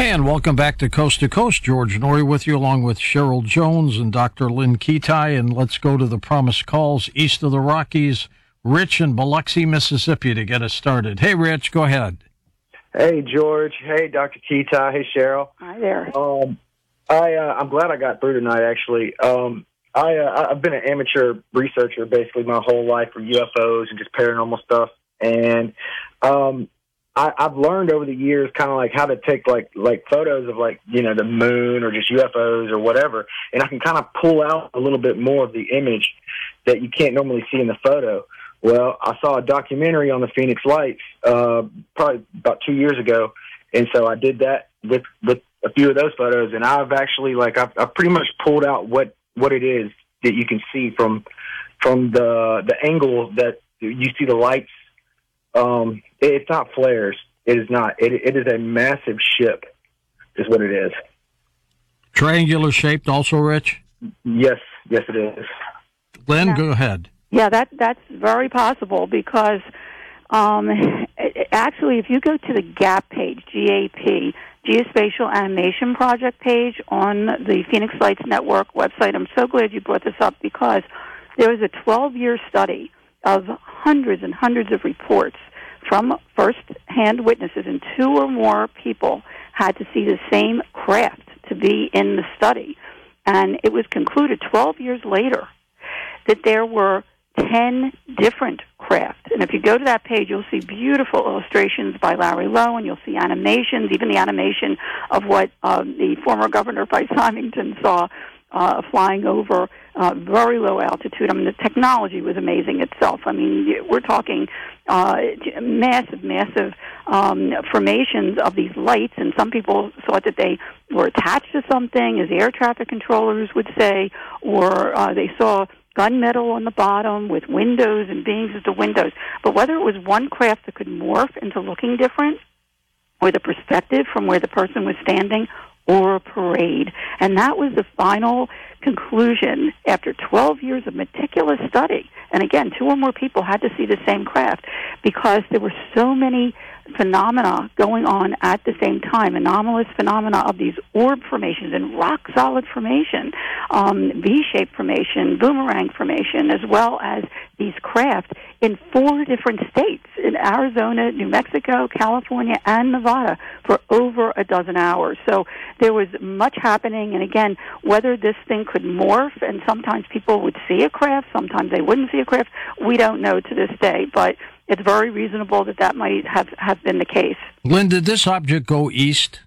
And welcome back to Coast. George Noory with you, along with Cheryl Jones and Dr. Lynn Ketai. And let's go to the promised calls east of the Rockies. Rich in Biloxi, Mississippi, to get us started. Hey, Rich, go ahead. Hey, George. Hey, Dr. Ketai. Hey, Cheryl. Hi there. I'm glad I got through tonight, actually. I've been an amateur researcher basically my whole life for UFOs and just paranormal stuff. And I've learned over the years kind of like how to take like photos of the moon or just UFOs or whatever, and I can kind of pull out a little bit more of the image that you can't normally see in the photo. Well, I saw a documentary on the Phoenix Lights probably about 2 years ago, and so I did that with a few of those photos, and I've actually I've pretty much pulled out what it is that you can see from the angle that you see the lights. It's not flares. It is not. It is a massive ship, is what it is. Triangular shaped also, Rich? Yes, it is. Lynn, go ahead. Yeah, that's very possible because actually, if you go to the GAP page, GAP, Geospatial Animation Project page on the Phoenix Lights Network website, I'm so glad you brought this up because there was a 12-year study of hundreds and hundreds of reports from first-hand witnesses, and 2 or more people had to see the same craft to be in the study. And it was concluded 12 years later that there were 10 different craft. And if you go to that page, you'll see beautiful illustrations by Larry Lowe, and you'll see animations, even the animation of what the former Governor Bryce Symington saw flying over very low altitude. I mean, the technology was amazing itself. I mean, we're talking massive formations of these lights, and some people thought that they were attached to something, as air traffic controllers would say, or they saw gunmetal on the bottom with windows and beams as the windows. But whether it was one craft that could morph into looking different, or the perspective from where the person was standing, or a parade. And that was the final conclusion after 12 years of meticulous study. And again, 2 or more people had to see the same craft because there were so many phenomena going on at the same time, anomalous phenomena of these orb formations and rock-solid formation, V-shaped formation, boomerang formation, as well as these craft in 4 different states, in Arizona, New Mexico, California, and Nevada, for over a dozen hours. So there was much happening, and again, whether this thing could morph, and sometimes people would see a craft, sometimes they wouldn't see a craft, we don't know to this day, but it's very reasonable that might have been the case. Lynn, did this object go east?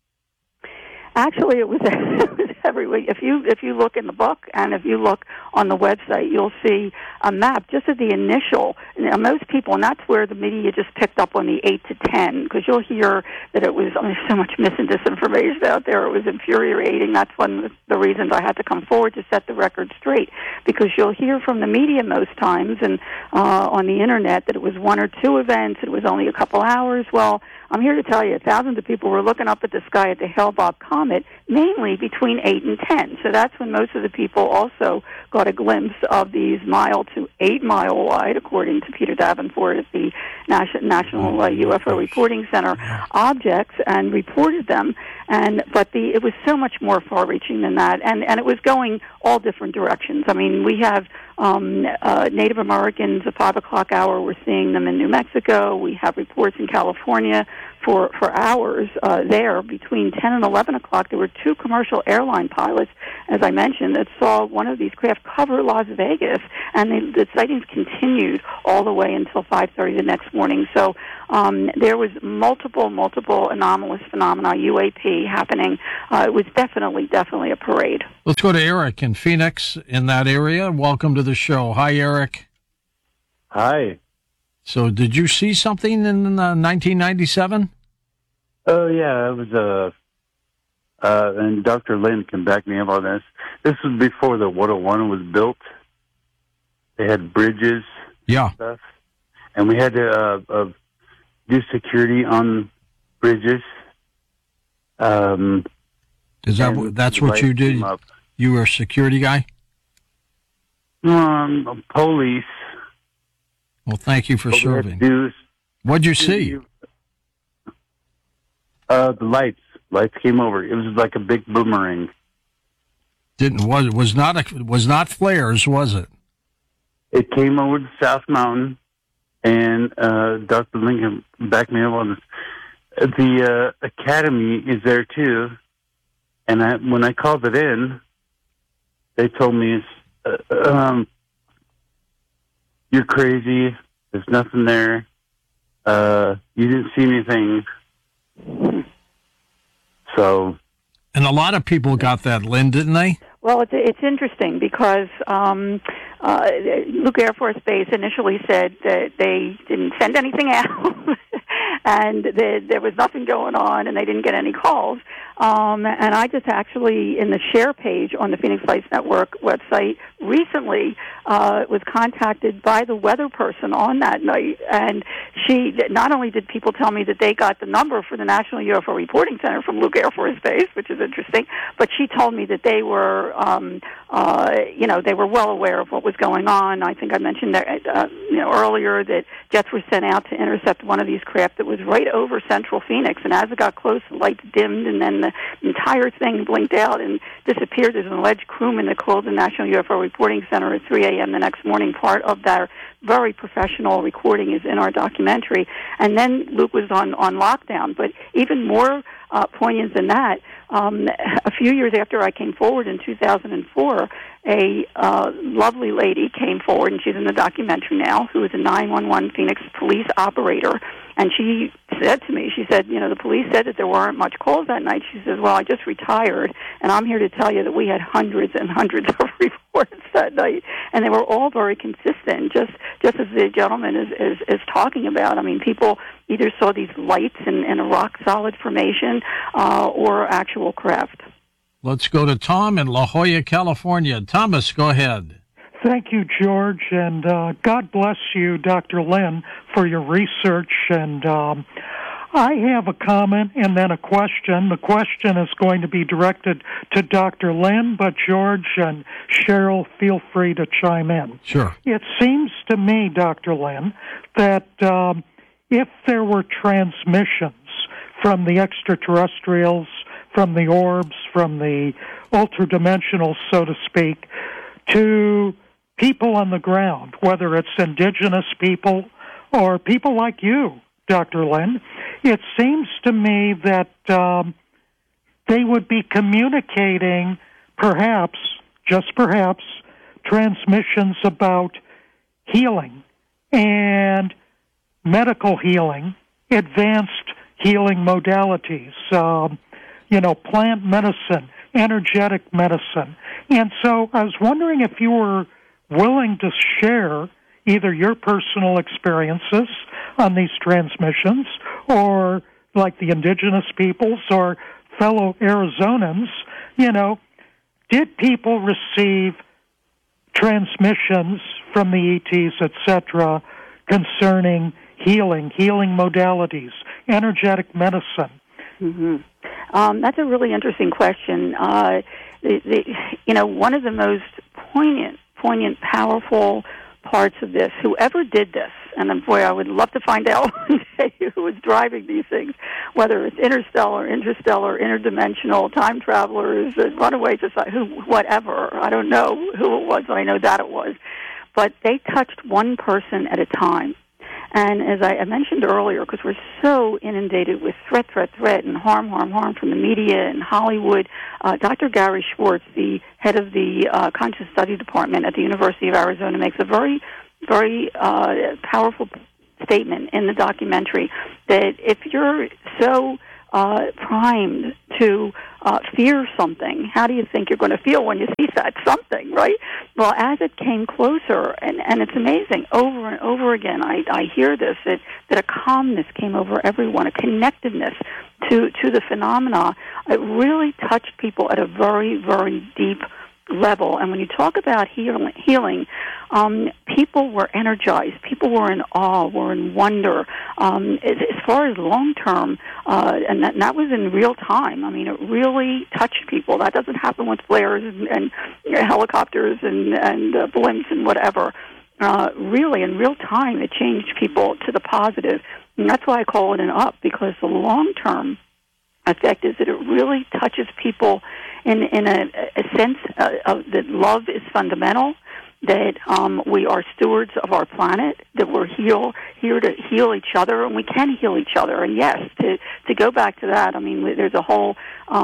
Actually, it was everywhere. If you look in the book and if you look on the website, you'll see a map just of the initial. Most people, and that's where the media just picked up on the 8 to 10, because you'll hear that it was. There's so much mis and disinformation out there. It was infuriating. That's one of the reasons I had to come forward to set the record straight, because you'll hear from the media most times and on the internet that it was 1 or 2 events. It was only a couple hours. Well, I'm here to tell you, thousands of people were looking up at the sky at the Hale-Bopp comet, mainly between 8 and 10. So that's when most of the people also got a glimpse of these mile to 8 mile wide, according to Peter Davenport at the National UFO Reporting Center, objects, and reported them. But it was so much more far-reaching than that, and it was going all different directions. I mean, we have Native Americans at 5 o'clock hour. We're seeing them in New Mexico. We have reports in California for hours there. Between 10 and 11 o'clock, there were 2 commercial airline pilots, as I mentioned, that saw one of these craft cover Las Vegas, and the sightings continued all the way until 5:30 the next morning. So there was multiple anomalous phenomena, UAP, happening. It was definitely a parade. Let's go to Eric in Phoenix, in that area. Welcome to the show. Hi, Eric. Hi. So did you see something in 1997? Oh, yeah. It was, and Dr. Lynn can back me up on this. This was before the 101 was built. They had bridges and stuff. And we had to do security on bridges. That's what you did? You were a security guy? Police. Well, thank you for serving. What'd you see? The lights Lights came over. It was like a big boomerang. Was not flares, was it? It came over the South Mountain, and Dr. Lincoln backed me up on this. The academy is there too, and when I called it in, they told me, "You're crazy. There's nothing there. You didn't see anything." So, and a lot of people got that, Lynn, didn't they? Well, it's interesting because Luke Air Force Base initially said that they didn't send anything out, and there was nothing going on, and they didn't get any calls. And I just actually, in the share page on the Phoenix Lights Network website, recently was contacted by the weather person on that night, and she not only did people tell me that they got the number for the National UFO Reporting Center from Luke Air Force Base, which is interesting, but she told me that they were, they were well aware of what was going on. I think I mentioned that, earlier that jets were sent out to intercept one of these craft that was right over central Phoenix, and as it got close, the lights dimmed, and then the entire thing blinked out and disappeared. There's an alleged crewman that called the National UFO Reporting Center at 3 a.m. the next morning. Part of their very professional recording is in our documentary. And then Luke was on lockdown. But even more poignant than that, a few years after I came forward in 2004, a lovely lady came forward, and she's in the documentary now, who is a 911 Phoenix police operator. And she said to me, she said, the police said that there weren't much calls that night. She says, well, I just retired, and I'm here to tell you that we had hundreds and hundreds of reports that night, and they were all very consistent, just as the gentleman is talking about. I mean, people either saw these lights in a rock-solid formation or actual craft. Let's go to Tom in La Jolla, California. Thomas, go ahead. Thank you, George, and God bless you, Dr. Lynn, for your research. And I have a comment and then a question. The question is going to be directed to Dr. Lynn, but George and Cheryl, feel free to chime in. Sure. It seems to me, Dr. Lynn, that if there were transmissions from the extraterrestrials, from the orbs, from the ultradimensionals, so to speak, to people on the ground, whether it's indigenous people or people like you, Dr. Lynn, it seems to me that they would be communicating, perhaps, just perhaps, transmissions about healing and medical healing, advanced healing modalities, plant medicine, energetic medicine. And so I was wondering if you were willing to share either your personal experiences on these transmissions or like the indigenous peoples or fellow Arizonans, did people receive transmissions from the ETs, etc., concerning healing modalities, energetic medicine? Mm-hmm. That's a really interesting question. One of the most poignant, powerful parts of this, whoever did this, and boy, I would love to find out one day who was driving these things, whether it's interstellar, interdimensional, time travelers, runaway society, whatever. I don't know who it was, but I know that it was. But they touched one person at a time. And as I mentioned earlier, because we're so inundated with threat, and harm from the media and Hollywood, Dr. Gary Schwartz, the head of the Conscious Study Department at the University of Arizona, makes a very, very powerful statement in the documentary that if you're so primed to fear something, how do you think you're going to feel when you see that something, right? Well, as it came closer, and it's amazing, over and over again, I hear this, that a calmness came over everyone, a connectedness to the phenomena. It really touched people at a very, very deep level. And when you talk about healing, people were energized. People were in awe, were in wonder. As far as long-term, and that was in real time. I mean, it really touched people. That doesn't happen with flares and helicopters and blimps and whatever. Really, in real time, it changed people to the positive. And that's why I call it an up, because the long-term effect is that it really touches people in a sense that love is fundamental, that we are stewards of our planet, that we're here to heal each other, and we can heal each other. And yes, to go back to that, I mean, there's a whole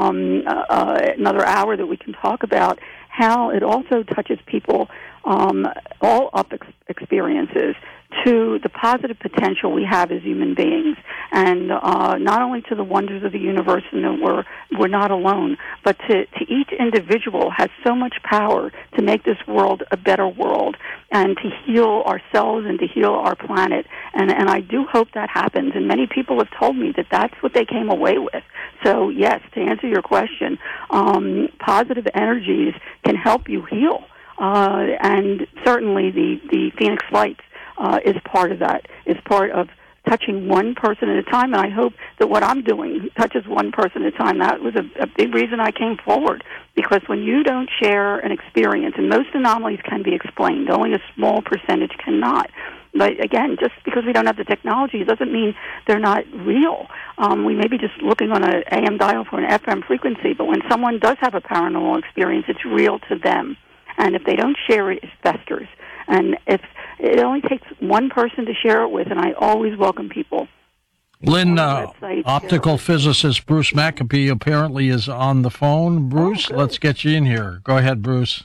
another hour that we can talk about how it also touches people, all up experiences, to the positive potential we have as human beings, and not only to the wonders of the universe and that we're not alone, but to each individual has so much power to make this world a better world and to heal ourselves and to heal our planet. And I do hope that happens. And many people have told me that that's what they came away with. So yes, to answer your question, positive energies can help you heal. And certainly the Phoenix Lights is part of that, is part of touching one person at a time, and I hope that what I'm doing touches one person at a time. That was a big reason I came forward, because when you don't share an experience, and most anomalies can be explained, only a small percentage cannot. But again, just because we don't have the technology doesn't mean they're not real. We may be just looking on an AM dial for an FM frequency, but when someone does have a paranormal experience, it's real to them. And if they don't share it, it festers. And if it only takes one person to share it with, and I always welcome people. Lynn, optical physicist Bruce Maccabee apparently is on the phone. Bruce, let's get you in here. Go ahead, Bruce.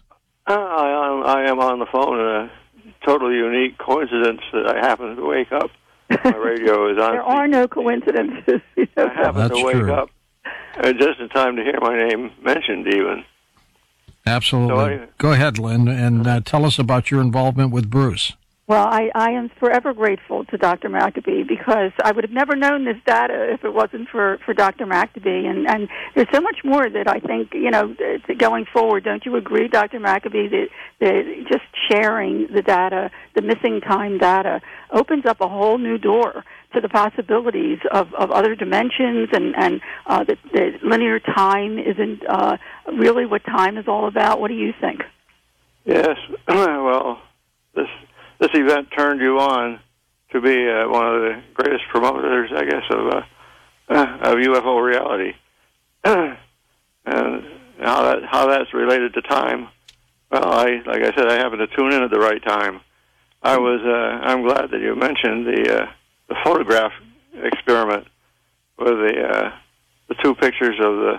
I am on the phone in a totally unique coincidence that I happen to wake up. My radio is on. There are no coincidences. I happen to wake up just in time to hear my name mentioned even. Absolutely. So go ahead, Lynn, and tell us about your involvement with Bruce. Well, I am forever grateful to Dr. Maccabee, because I would have never known this data if it wasn't for Dr. Maccabee. And there's so much more that I think, going forward, don't you agree, Dr. Maccabee, that just sharing the data, the missing time data, opens up a whole new door to the possibilities of other dimensions, and that linear time isn't really what time is all about. What do you think? Yes. Well, this event turned you on to be one of the greatest promoters, I guess, of UFO reality. And how that's related to time. Well, like I said, I happened to tune in at the right time. I'm glad that you mentioned the photograph experiment with the two pictures of the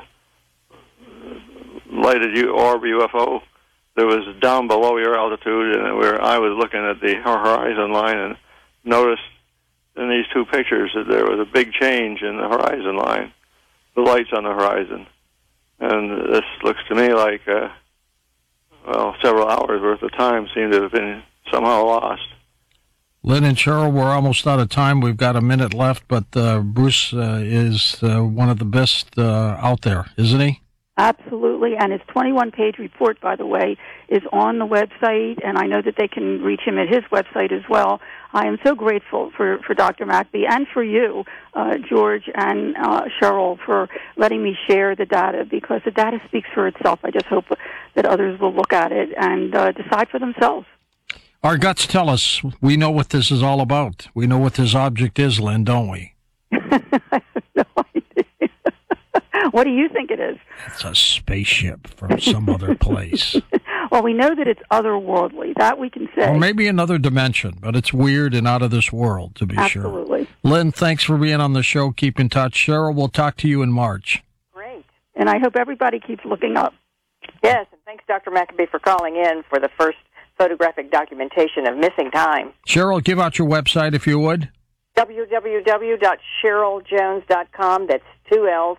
lighted orb UFO that was down below your altitude, and where I was looking at the horizon line and noticed in these two pictures that there was a big change in the horizon line, the lights on the horizon. And this looks to me like, several hours worth of time seemed to have been somehow lost. Lynn and Cheryl, we're almost out of time. We've got a minute left, but Bruce is one of the best out there, isn't he? Absolutely, and his 21-page report, by the way, is on the website, and I know that they can reach him at his website as well. I am so grateful for Dr. Maccabee and for you, George and Cheryl, for letting me share the data, because the data speaks for itself. I just hope that others will look at it and decide for themselves. Our guts tell us we know what this is all about. We know what this object is, Lynn, don't we? I have no idea. What do you think it is? It's a spaceship from some other place. Well, we know that it's otherworldly. That we can say. Or maybe another dimension, but it's weird and out of this world, to be sure. Absolutely. Lynn, thanks for being on the show. Keep in touch. Cheryl, we'll talk to you in March. Great. And I hope everybody keeps looking up. Yes, and thanks, Dr. Maccabee, for calling in for the first photographic documentation of missing time. Cheryl, give out your website if you would. www.CherylJones.com. That's 2 L's,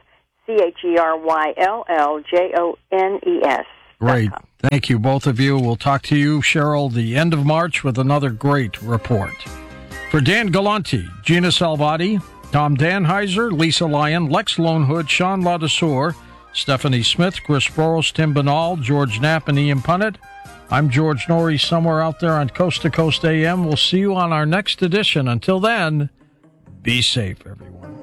CherylLJones. Great. Thank you, both of you. We'll talk to you, Cheryl, the end of March with another great report. For Dan Galante, Gina Salvati, Tom Danheiser, Lisa Lyon, Lex Lonehood, Sean Ladesseur, Stephanie Smith, Chris Boros, Tim Banal, George Knapp, and Ian Punnett, I'm George Norrie, somewhere out there on Coast to Coast AM. We'll see you on our next edition. Until then, be safe, everyone.